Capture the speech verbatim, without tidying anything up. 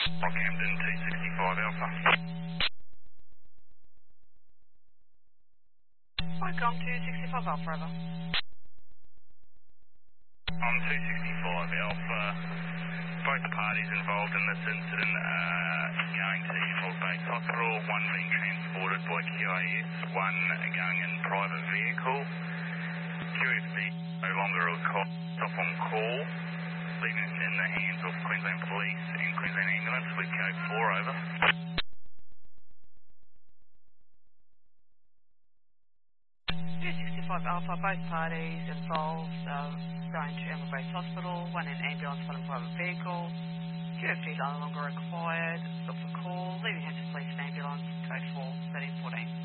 Rockhampton two sixty-five Alpha. Welcome to sixty-five Alpha, over. On two sixty-five Alpha, both parties involved in this incident are going to Old Base Hospital, one being transported by Q A S, one going in private vehicle. Q F D no longer required off on call, leaving us in the hands of Queensland Police and Queensland Ambulance with code four, over. two sixty-five Alpha, both parties involved uh, going to Old Base Hospital, one in ambulance, one in private vehicle. Q F D no longer required, look for call, leaving hands of police and ambulance, code four, thirteen fourteen.